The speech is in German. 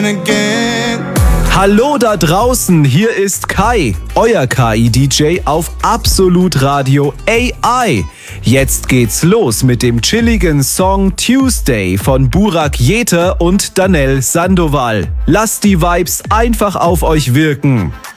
Hallo da draußen, hier ist Kai, euer KI-DJ auf Absolut Radio AI. Jetzt geht's los mit dem chilligen Song Tuesday von Burak Jeter und Danell Sandoval. Lasst die Vibes einfach auf euch wirken.